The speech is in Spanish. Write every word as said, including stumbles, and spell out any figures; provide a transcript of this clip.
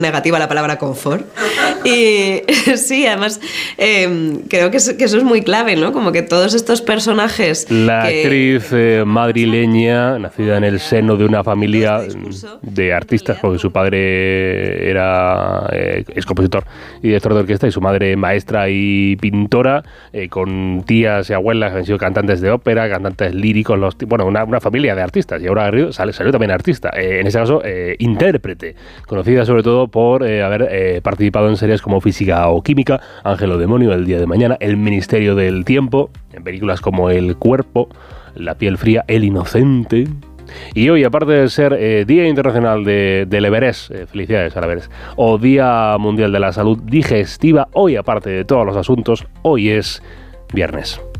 negativa la palabra confort. Y sí, además eh, creo que, es, que eso es muy clave, ¿no? Como que todos estos personajes... La que... actriz eh, madrileña, nacida en el seno de una familia de artistas, porque su padre era eh, es compositor y director de orquesta, y su madre maestra y pintora, eh, con tías y abuelas que han sido cantantes de ópera, cantantes líricos, los, bueno, una, una familia de artistas, y ahora Garrido sale, salió también artista, eh, en ese caso eh, intérprete, conocida sobre todo por eh, haber eh, participado en series como Física o Química, Ángel o Demonio, El día de mañana, El ministerio del tiempo, en películas como El cuerpo, La piel fría, El inocente. Y hoy, aparte de ser eh, Día Internacional de, del Everest, eh, felicidades al Everest, o Día Mundial de la Salud Digestiva, hoy, aparte de todos los asuntos, hoy es viernes.